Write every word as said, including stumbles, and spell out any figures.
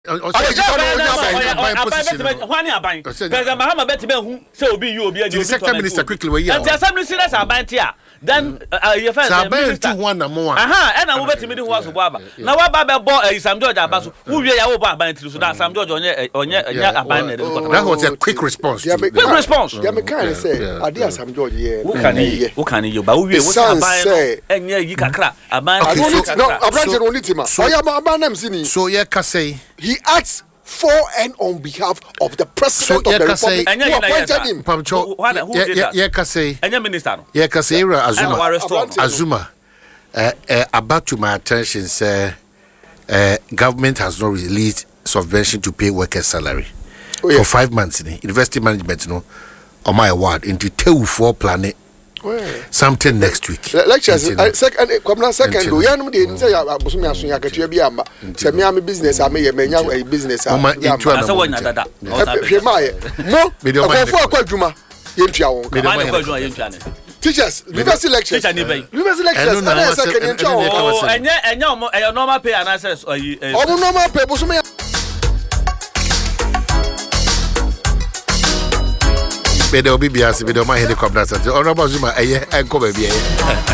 I Mahama bet me who so be you be the second minister quickly we and the assembly ministers are buying here. Then you first minister one more. Aha, and I will bet me who was Baba. Now what Baba boy is Sam George Abasu who we are buying to that Sam George on your on your that was a quick response. Quick response. Yeah, me kind of say idea Sam George here. Who can he who can you but we will buy and yeah you kakra aban no abranche no nitima. So yeah abanam sini. So yeah ka say he acts for and on behalf of the president so, of the republic who appointed him. Pamcho, yeah, yeah, can say, any minister, yeah, can say, Azuma, Azuma, uh, uh, about to my attention, sir, uh, government has not released subvention to pay workers' salary oh, yeah. for five months. In university management, you know, on my award into two four planet. Well, something next week. Lectures, second, come now, second. We are not going to say, I was me asking, I get you a biamba. Say, me, I'm a business, I may a business. I'm a one that. No, we don't have four quadruma. Teachers, university lectures, university lectures, and a second in oh, and yet, and no normal pay and access or normal pay. Bedo bi biase bedo ma hede kwabna sante ono ba zuma eye enko ba bi eye